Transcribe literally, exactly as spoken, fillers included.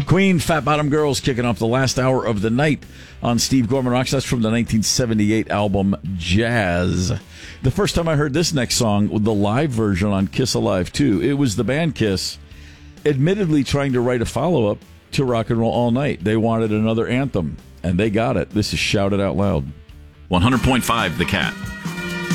Queen, Fat Bottom Girls, kicking off the last hour of the night on Steve Gorman Rocks. That's from the nineteen seventy-eight album Jazz. The first time I heard this next song, the live version on Kiss Alive two, it was the band Kiss, admittedly trying to write a follow-up to Rock and Roll All Night. They wanted another anthem, and they got it. This is Shout It Out Loud. one hundred point five The Cat.